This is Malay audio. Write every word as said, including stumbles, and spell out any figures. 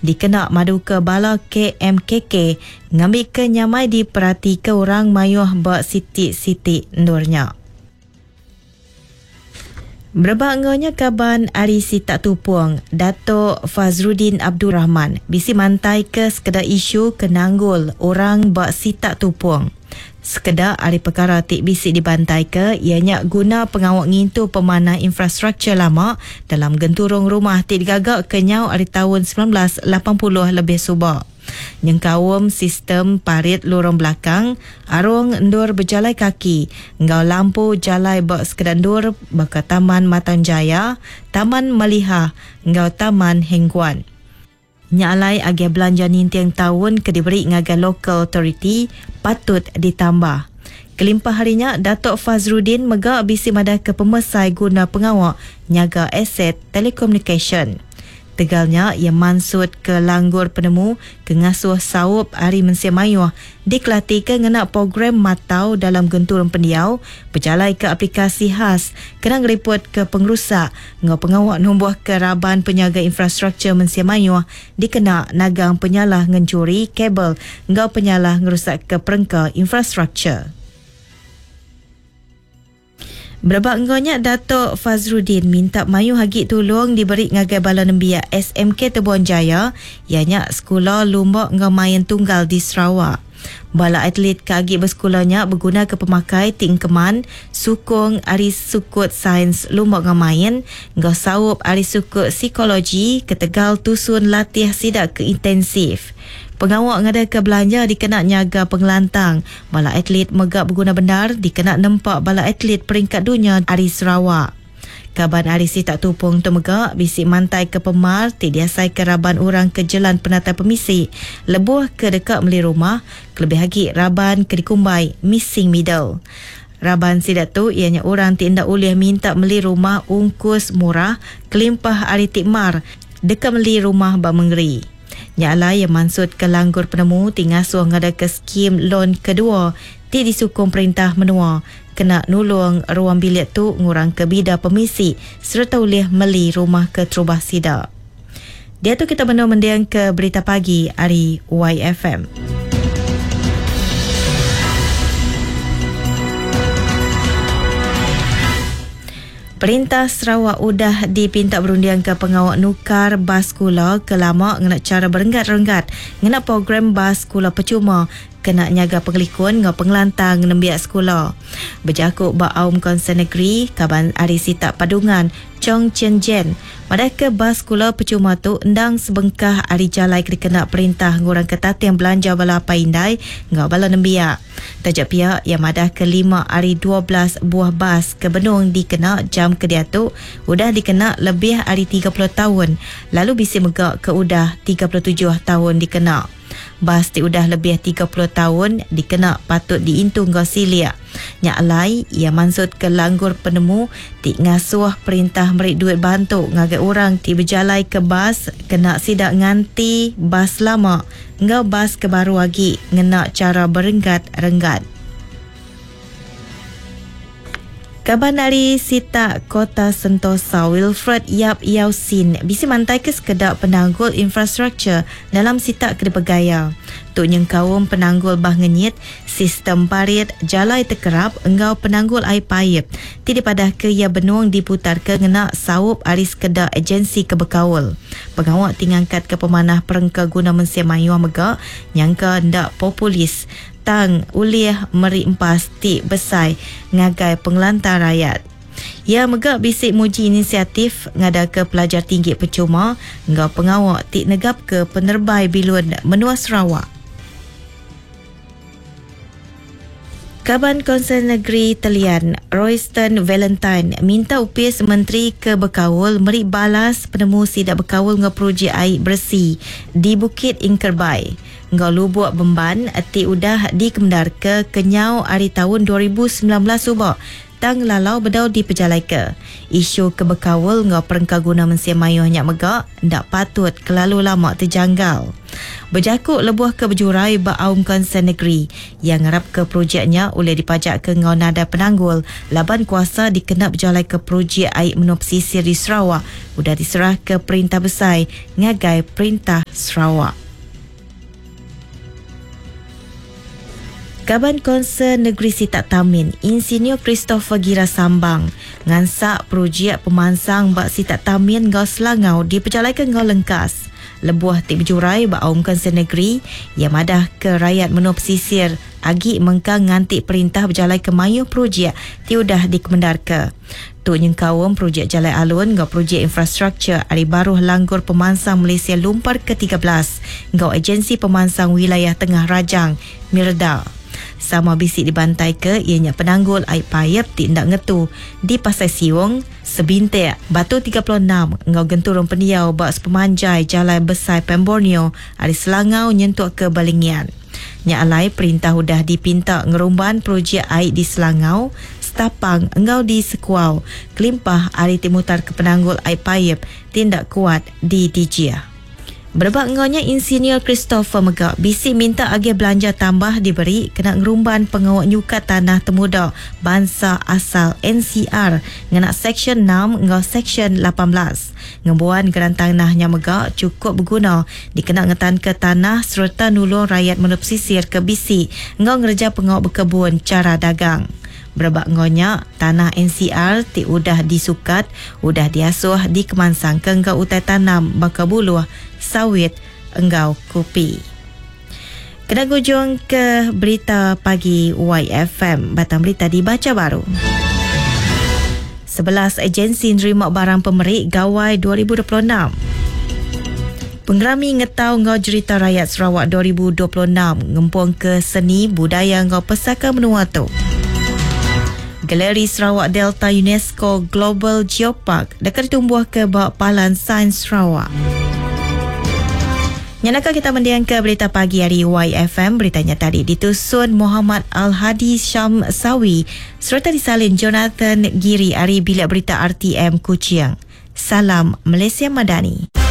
dikena madu ke bala K M K K ngambil ke nyamai diperhati ke orang mayuh bak sitik-sitik ndurnya. Berbanggonya kaban Arisi tak tupuang, Dato' Fazruddin Abdul Rahman bisi mantai ke sekedar isu kenanggul orang bak si tak tupuang. Sekedar ahli perkara tik bisi dibantai ke ianya guna pengawak ngintu pemanah infrastruktur lama dalam genturung rumah tik digagak kenyau hari tahun sembilan belas lapan puluh lebih subak. Nyengkawum sistem parit lorong belakang, arung endur berjalai kaki, ngau lampu jalai bak sekedar endur baka Taman Matanjaya, Taman Malihah, ngau Taman Hengguan. Nyalai agi belanja nintiang tahun ke diberi ngagai local authority patut ditambah. Kelimpah harinya, Dato' Fazruddin megak bisi madah ke pemesai guna pengawak nyaga aset telekomunikasi. Tegalnya, ia mansut ke langgur penemu ke ngasuh saup hari Mensia Mayuh dikelatih ke ngena program matau dalam genturun pendiau berjalai ke aplikasi khas kenang report ke pengerusak ngau pengawak numbuh ke raban penyaga infrastruktur Mensia Mayuh dikena nagang penyalah ngencuri kabel ngau penyalah ngerusak ke perengka infrastruktur. Berbanggonya Dato' Fazruddin minta mayu hagi tolong diberi ngagai bala nembia S M K Tebuan Jaya ianya sekolah lumbak ngamayan tunggal di Sarawak. Bala atlet kagi bersekolahnya berguna ke pemakai tingkeman sukung ari sukut sains lumbak ngamayan ngau saup ari sukut psikologi ke Tegal tusun latih sidak ke intensif. Pengawak ngada ke belanja dikena nyaga pengelantang. Bala atlet megak berguna benar dikena nempak bala atlet peringkat dunia ari Sarawak. Kaban Arisi tak tupung tu megak bisi mantai ke pemal ti diasai ke raban orang ke jalan penata pemisi lebuh ke dekat meli rumah kelebih lagi raban ke dikumbai missing middle. Raban sidak tu ianya orang ti indak ulih minta meli rumah ungkus murah kelimpah ari tikmar dekat meli rumah bak mengeri. Nyala yang mansut ke langgur penemu tingasuh ngada ke skim loan kedua ti disukung perintah menua kena nulung ruang bilik tu ngurang ke bida pemisi serta ulih meli rumah ke Terubah Sidak. Dia tu kita benar mendiang ke berita pagi hari Y F M. Perintah Sarawak udah dipinta berundian ke pengawak nukar bas sekolah ke lama ngena cara berenggat-renggat ngena program bas sekolah percuma kena nyaga pengelikun ngau pengelantang nembiak sekolah. Berjakuk ba Aum Konsen Negeri kaban Arisi tak padungan Chong Chen Jen madah ke bas sekolah percuma tu endang sebengkah ari jalai kena perintah ngurang ketatian belanja bala paindai ngau bala nembiak. Tajak pihak yang madah ke lima hari dua belas buah bas ke Benung dikena jam ke dia tu udah dikena lebih hari tiga puluh tahun lalu bisi megak ke udah tiga puluh tujuh tahun dikena. Bas ti udah lebih tiga puluh tahun dikena patut diintung gosilia. Nyak alai ia mansut ke langgur penemu ti ngasuh perintah merik duit bantu ngagai orang ti berjalai ke bas kena sidak nganti bas lama ngau bas ke baru lagi ngena cara berenggat-renggat. Kaban dari Sita Kota Sentosa Wilfred Yap Yau Sin bisi mantai ke sekedar penanggul infrastruktur dalam Sita Kedepegaya. Tuk nyengkawum penanggul bah ngenyit, sistem parit, jalai terkerap, engau penanggul air paip. Tidak padah ke ia Benung diputar ke ngena saup ari sekedar agensi kebekawul. Pengawak tingangkat ke pemanah perengka guna Mensia Mayuh megak, nyangka ndak populis. Tang ulih meri empas tik besai ngagai pengelantar rakyat. Ia megak bisik muji inisiatif ngada ke pelajar tinggi percuma ngau pengawak tik negap ke penerbai bilun menua Sarawak. Kaban Konsen Negeri Talian Royston Valentine minta upis Menteri Kebekawul meri balas penemu sidak bekawul ngau projek air bersih di Bukit Ingkerbai. Ngau lubuk Bemban ti udah dikemdar ke kenyau hari tahun dua ribu sembilan belas subak tang lalau bedau di pejalai ke. Isu kebekawul ngau perengka guna Mensia Mayuh nyak megak ndak patut kelalu lama terjanggal. Berjakuk lebuh ke berjurai ba'aum konsen negeri yang ngarap ke projeknya oleh dipajak ke ngau nada penanggul laban kuasa dikenap berjalai ke projek air menua pesisir di Sarawak sudah diserah ke Perintah Besar ngagai Perintah Sarawak. Kaban Konsen Negeri Sitak Tamin, Insinyur Christopher Gira Sambang, ngansak projek pemansang bak Sitak Tamin ngau Selangau diperjalaikan ngau lengkas. Lebuah tik berjurai ba'aum Konsen Negeri yang madah ke rakyat menua pesisir agi mengkang ngantik perintah berjalai ke mayu projek tiudah dikemendarka. Tuk nyengkawam projek Jalai Alun ngau projek infrastruktur Ari Baruh Langgur Pemansang Malaysia Lumpar ke tiga belas ngau Agensi Pemansang Wilayah Tengah Rajang Mirda. Sama bisik dibantai ke ianya penanggul air payap tindak ngetu di Pasai Siwong, Sebintik, Batu tiga puluh enam ngau genturung pendiau bak sepemanjai Jalan Besar Pemborneo Ari Selangau nyentuk ke Balingian. Nya alai perintah sudah dipinta ngerumban projek air di Selangau, Setapang engau di Sekuau, Kelimpah Ari timutar ke penanggul air payap tindak kuat di Dijia. Berbak ngaunya Insinyur Christopher Megak bisik minta agi belanja tambah diberi kena ngerumban pengawak nyukat tanah temuda bangsa asal N C R ngena Seksyen enam ngau Seksyen lapan belas. Ngembuan geran tanahnya Megak cukup berguna dikena ngetan ke tanah serta nulung rakyat menua pesisir ke bisik ngau ngerja pengawak berkebun cara dagang. Berbak ngonya tanah N C R ti udah disukat, udah diasuh di kemansang ke engkau utai tanam baka buluh, sawit, enggau kopi. Kena gujung ke berita pagi Y F M, batang berita dibaca baru. sebelas agensi nerima barang pemerik Gawai dua ribu dua puluh enam. Penggerami ngetau ngau Cerita Rakyat Sarawak dua ribu dua puluh enam ngempung ke seni budaya ngau Pesaka Menua tu. Galeri Sarawak Delta UNESCO Global Geopark dekat tumbuh ke bawah Palan Sains Sarawak. Nyanaka kita mendiang ke berita pagi hari Y F M. Beritanya tadi ditusun Muhammad Al-Hadi Syam Sawi serta disalin Jonathan Giri dari Bilik Berita R T M Kuching. Salam Malaysia Madani.